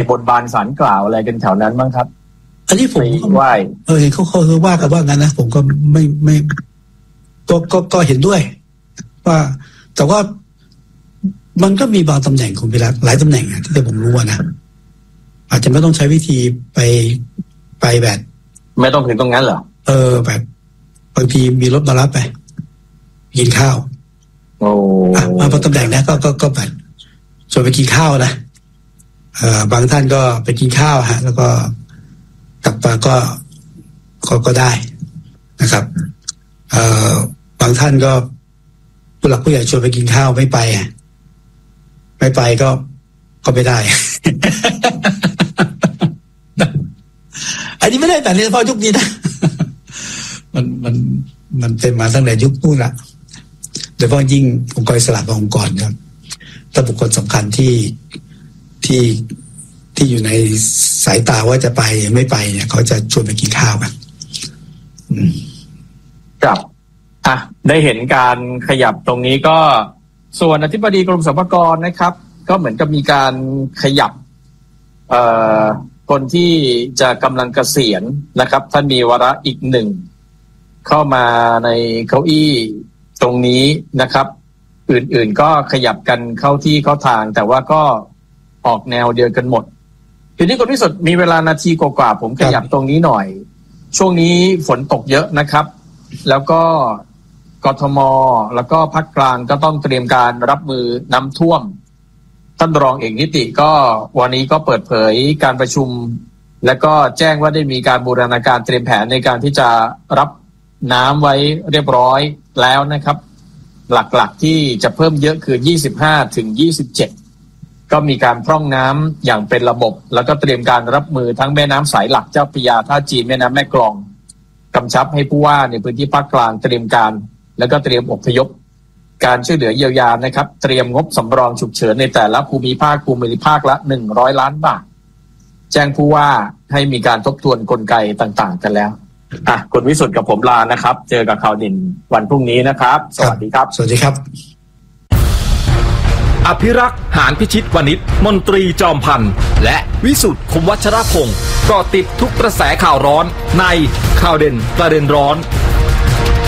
บนบานศาลกล่าวอะไรกันแถวนั้นบ้างครับอันนี้ผมไหว้เขาว่ากันว่างั้นนะผมก็ไม่ก็เห็นด้วยว่าแต่ว่ามันก็มีบางตำแหน่งคุณพิรักษ์หลายตำแหน่งที่ผมรู้นะอาจจะไม่ต้องใช้วิธีไปแบบไม่ต้องถึงตรงนั้นเหรอแบบบางทีมีรถมารับไปกินข้าวมาพอตำแหน่งนะก็แบบชวนไปกินข้าวนะบางท่านก็ไปกินข้าวฮะแล้วก็กลับมาก็ได้นะครับบางท่านก็ผู้หลักผู้ใหญ่ชวนไปกินข้าวไม่ไปก็ไม่ได้ อันนี้ไม่ได้แต่เฉพาะยุคนี้นะ มันเป็นมาตั้งแต่ยุคนู้นละโดยเฉพาะยิ่งองค์กรอิสระบางองค์กรครับถ้าบุคคลสำคัญที่อยู่ในสายตาว่าจะไปไม่ไปเนี่ยเขาจะชวนไปกินข้าวกันครับได้เห็นการขยับตรงนี้ก็ส่วนอธิบดีกรมสรรพากรนะครับก็เหมือนกับมีการขยับคนที่จะกำลังเกษียณนะครับท่านมีวาระอีกหนึ่งเข้ามาในเก้าอี้ตรงนี้นะครับอื่นๆก็ขยับกันเข้าที่เข้าทางแต่ว่าก็ออกแนวเดียวกันหมดทีนี้คุณวิสุทธิ์มีเวลานาทีกว่าๆผมขยับตรงนี้หน่อยช่วงนี้ฝนตกเยอะนะครับแล้วก็กทมแล้วก็ภาคกลางก็ต้องเตรียมการรับมือน้ำท่วมท่านรองเอกนิติก็วันนี้ก็เปิดเผยการประชุมและก็แจ้งว่าได้มีการบูรณาการเตรียมแผนในการที่จะรับน้ำไว้เรียบร้อยแล้วนะครับหลักๆที่จะเพิ่มเยอะคือ25ถึง27ก็มีการพร่องน้ำอย่างเป็นระบบแล้วก็เตรียมการรับมือทั้งแม่น้ำสายหลักเจ้าพระยาท่าจีนแม่น้ำแม่กลองกำชับให้ผู้ว่าในพื้นที่ภาคกลางเตรียมการแล้วก็เตรียมอพยพการช่วยเหลือเยียวยานะครับเตรียมงบสำรองฉุกเฉินในแต่ละภูมิภาคละ100ล้านบาทแจ้งผู้ว่าให้มีการทบทวนกลไกต่างๆกันแล้วคุณวิสุทธิ์กับผมลานะครับเจอกับข่าวเด่นวันพรุ่งนี้นะครับสวัสดีครับสวัสดีครับอภิรักษ์หานพิชิตวณิชมนตรีจอมพันธ์และวิสุทธิ์คมวัชรพงศ์ก็ติดทุกกระแสข่าวร้อนในข่าวเด่นประเด็นร้อน